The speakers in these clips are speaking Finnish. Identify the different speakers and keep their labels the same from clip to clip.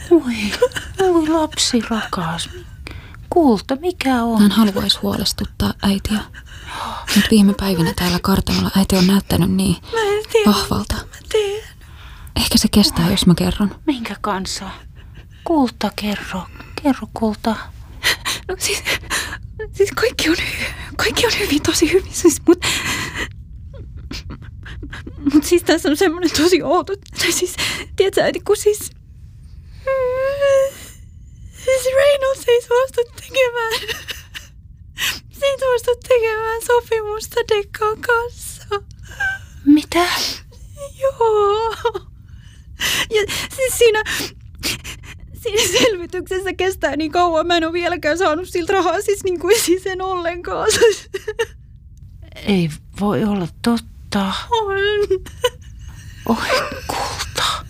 Speaker 1: Voi lapsi rakas. Kulta, mikä on?
Speaker 2: Hän haluaisi huolestuttaa äitiä. Nyt viime päivinä täällä kartanolla äiti on näyttänyt niin vahvalta.
Speaker 3: Mä teen.
Speaker 2: Ehkä se kestää, jos mä kerron.
Speaker 1: Minkä kanssa? Kulta, kerro. Kerro, Kulta.
Speaker 3: No siis kaikki on hyvin, tosi hyvin. Mut siis tässä on semmoinen tosi outo. Siis, tiedätkö äiti, kun siis Reynolds ei suostu tekemään sopimusta Dekkan kanssa.
Speaker 1: Mitä?
Speaker 3: Joo. Ja siis siinä selvityksessä kestää niin kauan. Mä en ole vieläkään saanut siltä rahaa, siis en ollenkaan.
Speaker 1: Ei voi olla totta.
Speaker 3: On.
Speaker 1: Oi, Kulta.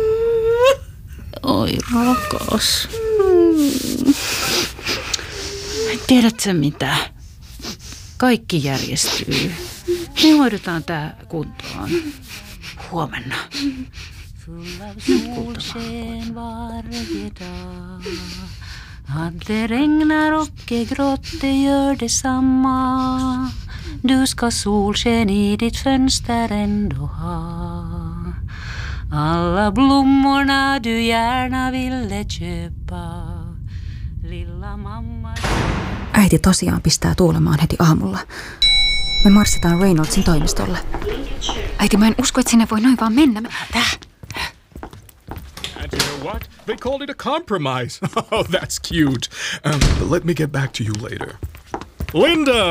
Speaker 1: Oi, rakas. Tiedätkö mitä? Kaikki järjestyy. Me hoidetaan tää kuntoon. Huomenna. Solsken varje dag. Att det regnar och är grått, det gör detsamma. Du ska solsken i ditt fönster ändå ha. Alla blommorna du gärna ville köpa. Lilla mamma.
Speaker 2: Äiti tosiaan pistää tuulemaan heti aamulla. Me marssitaan Reynoldsin toimistolle. Äiti, mä en usko, että sinne voi noin vaan mennä.
Speaker 4: And you know what? They called it a compromise. Oh, that's cute. But let me get back to you later. Linda!